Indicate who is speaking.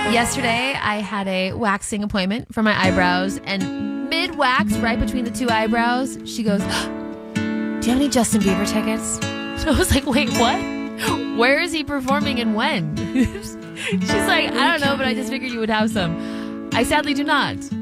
Speaker 1: Yesterday, I had a waxing appointment for my eyebrows, and mid-wax, right between the two eyebrows, she goes, "Do you have any Justin Bieber tickets?" So I was like, wait, what? Where is he performing and when? She's like, I don't know, but I just figured you would have some. I sadly do not.